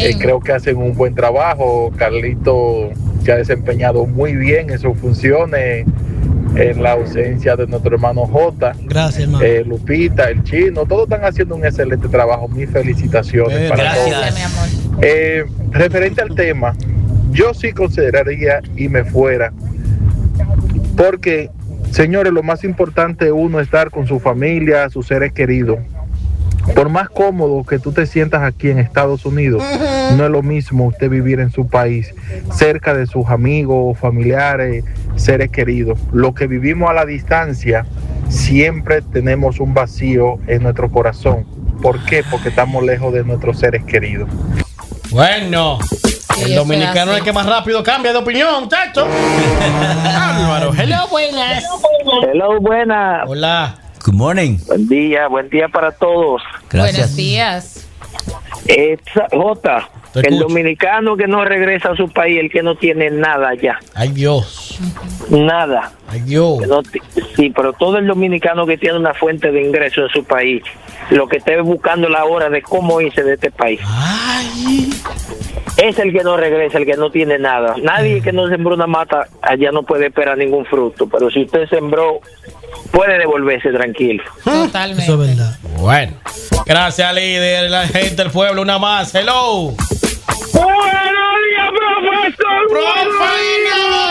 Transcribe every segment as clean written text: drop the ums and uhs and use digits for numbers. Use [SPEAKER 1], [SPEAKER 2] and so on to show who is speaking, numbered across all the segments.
[SPEAKER 1] Amén.
[SPEAKER 2] Creo que hacen un buen trabajo. Carlito se ha desempeñado muy bien en sus funciones en la ausencia de nuestro hermano Jota.
[SPEAKER 3] Gracias, hermano.
[SPEAKER 2] Lupita, el Chino, todos están haciendo un excelente trabajo. Mis felicitaciones para
[SPEAKER 4] gracias.
[SPEAKER 2] todos.
[SPEAKER 1] Mi amor.
[SPEAKER 2] Referente al tema, yo sí consideraría y me fuera, porque, señores, lo más importante es uno estar con su familia, sus seres queridos. Por más cómodo que tú te sientas aquí en Estados Unidos, no es lo mismo usted vivir en su país, cerca de sus amigos, familiares, seres queridos. Lo que vivimos a la distancia, siempre tenemos un vacío en nuestro corazón. ¿Por qué? Porque estamos lejos de nuestros seres queridos.
[SPEAKER 4] Bueno,
[SPEAKER 1] Sí,
[SPEAKER 4] el dominicano es el que más rápido cambia de opinión, chacho. Álvaro, hello, buenas.
[SPEAKER 5] Hello, buena.
[SPEAKER 4] Hola.
[SPEAKER 6] Good morning.
[SPEAKER 5] Buen día para todos.
[SPEAKER 6] Gracias.
[SPEAKER 1] Buenos días.
[SPEAKER 5] Jota,
[SPEAKER 4] Te
[SPEAKER 5] el
[SPEAKER 4] escucho.
[SPEAKER 5] dominicano que no regresa a su país, el que no tiene nada ya.
[SPEAKER 4] Ay, Dios.
[SPEAKER 5] Nada.
[SPEAKER 4] Ay, Dios.
[SPEAKER 5] Que no sí, pero todo el dominicano que tiene una fuente de ingreso en su país, lo que esté buscando la hora de cómo irse de este país,
[SPEAKER 4] Ay.
[SPEAKER 5] es el que no regresa, el que no tiene nada. Nadie que no sembró una mata allá no puede esperar ningún fruto, pero si usted sembró, puede devolverse tranquilo.
[SPEAKER 1] Totalmente.
[SPEAKER 3] Eso es verdad.
[SPEAKER 4] Bueno. Gracias, líder, la gente del pueblo, una más. Hello.
[SPEAKER 5] ¡Buenos días, profesor!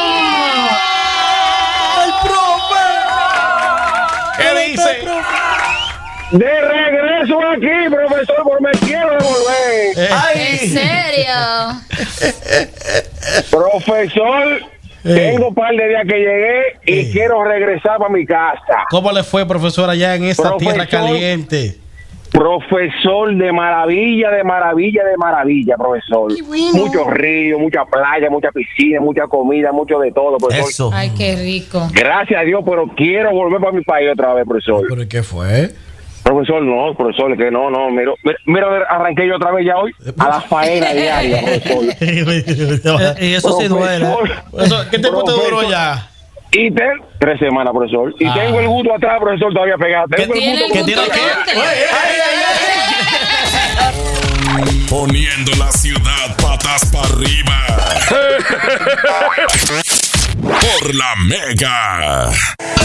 [SPEAKER 4] ¿Qué dice?
[SPEAKER 5] De regreso aquí, profesor, porque me quiero devolver.
[SPEAKER 1] ¿En serio?
[SPEAKER 5] Profesor, tengo un par de días que llegué y quiero regresar para mi casa.
[SPEAKER 4] ¿Cómo le fue, profesor, allá en esa
[SPEAKER 5] Profesor.
[SPEAKER 4] tierra caliente?
[SPEAKER 5] Profesor, de maravilla, profesor. Muchos ríos, mucha playa, mucha piscina, mucha comida, mucho de todo, profesor.
[SPEAKER 6] Eso.
[SPEAKER 1] Ay, qué rico.
[SPEAKER 5] Gracias a Dios, pero quiero volver para mi país otra vez, profesor.
[SPEAKER 4] ¿Pero qué fue?
[SPEAKER 5] Profesor, que no, mira, arranqué yo otra vez ya hoy a la faena diaria, profesor.
[SPEAKER 3] Y eso sí duele.
[SPEAKER 4] Eso, ¿qué tiempo te duró
[SPEAKER 5] Profesor.
[SPEAKER 4] ya?
[SPEAKER 5] Y 3 semanas, profesor. Y tengo el gusto atrás, profesor, todavía pegado. Tengo el
[SPEAKER 1] Tiene
[SPEAKER 5] gusto.
[SPEAKER 1] el
[SPEAKER 4] ¿Qué tiene
[SPEAKER 1] gusto
[SPEAKER 4] que?
[SPEAKER 1] grande.
[SPEAKER 7] Poniendo la ciudad patas para arriba. Por la Mega.